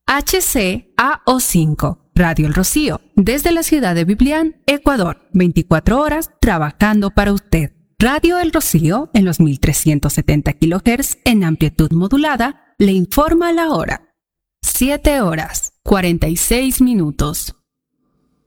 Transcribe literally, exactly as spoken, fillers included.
H C A O cinco, Radio El Rocío, desde la ciudad de Biblián, Ecuador, veinticuatro horas trabajando para usted. Radio El Rocío, en los mil trescientos setenta kilohertz en amplitud modulada, le informa la hora. siete horas, cuarenta y seis minutos.